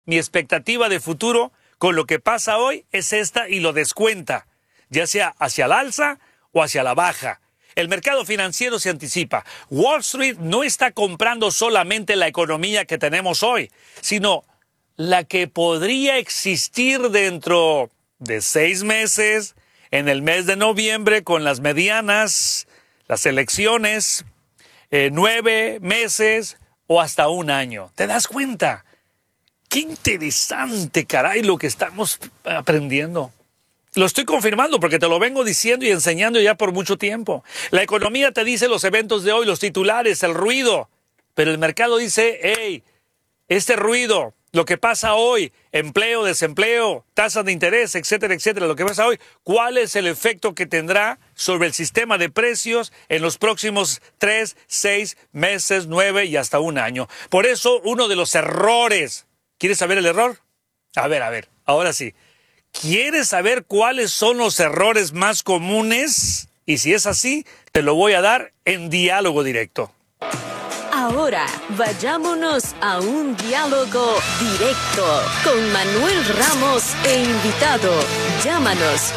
Mi expectativa de futuro con lo que pasa hoy es esta y lo descuenta, ya sea hacia el alza o hacia la baja. El mercado financiero se anticipa. Wall Street no está comprando solamente la economía que tenemos hoy, sino la que podría existir dentro de 6 meses, en el mes de noviembre con las medianas, las elecciones, 9 meses o hasta 1 año. ¿Te das cuenta? Qué interesante, caray, lo que estamos aprendiendo. Lo estoy confirmando porque te lo vengo diciendo y enseñando ya por mucho tiempo. La economía te dice los eventos de hoy, los titulares, el ruido. Pero el mercado dice, hey, este ruido, lo que pasa hoy, empleo, desempleo, tasas de interés, etcétera, etcétera, lo que pasa hoy, ¿cuál es el efecto que tendrá sobre el sistema de precios en los próximos 3, 6 meses, 9 y hasta 1 año? Por eso, uno de los errores. ¿Quieres saber el error? A ver, ahora sí. ¿Quieres saber cuáles son los errores más comunes? Y si es así, te lo voy a dar en diálogo directo. Ahora, vayámonos a un diálogo directo con Manuel Ramos e invitado. Llámanos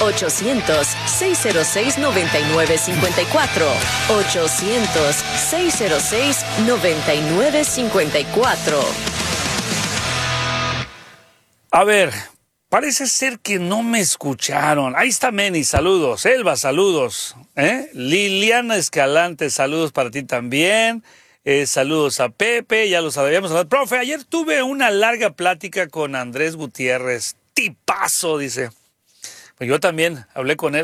800-606-9954. 800-606-9954. A ver, parece ser que no me escucharon. Ahí está Meni, saludos. Elba, saludos. Liliana Escalante, saludos para ti también. Saludos a Pepe, ya los habíamos hablado. Profe, ayer tuve una larga plática con Andrés Gutiérrez. Tipazo, dice. Pues yo también hablé con él.